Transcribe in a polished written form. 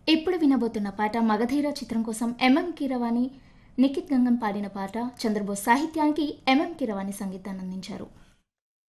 ఇప్పుడు వినబోతున్న పాట మగధీర చిత్రం కోసం ఎంఎం కీరవాణి, నిఖిత్ గంగన్ పాడిన పాట. చంద్రబోస్ సాహిత్యానికి ఎంఎం కీరవాణి సంగీతాన్ని అందించారు.